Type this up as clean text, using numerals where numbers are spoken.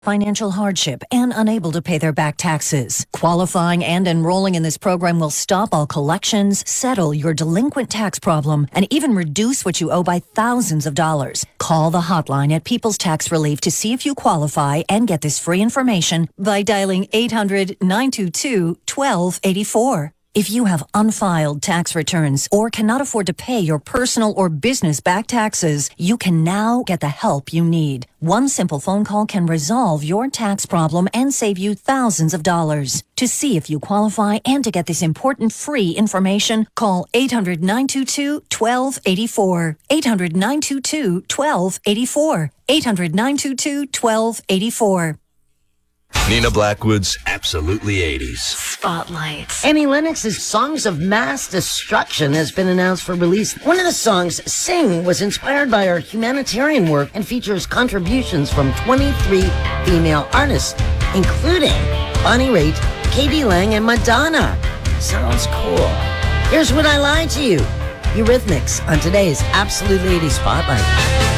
financial hardship and unable to pay their back taxes. Qualifying and enrolling in this program will stop all collections, settle your delinquent tax problem, and even reduce what you owe by thousands of dollars. Call the hotline at People's Tax Relief to see if you qualify and get this free information by dialing 800-922-1284. If you have unfiled tax returns or cannot afford to pay your personal or business back taxes, you can now get the help you need. One simple phone call can resolve your tax problem and save you thousands of dollars. To see if you qualify and to get this important free information, call 800-922-1284. 800-922-1284. 800-922-1284. Nina Blackwood's Absolutely 80s. Spotlight. Annie Lennox's Songs of Mass Destruction has been announced for release. One of the songs, Sing, was inspired by her humanitarian work and features contributions from 23 female artists, including Bonnie Raitt, Katie Lang, and Madonna. Sounds cool. Here's When I Lied to You, Eurythmics, on today's Absolutely 80s Spotlight.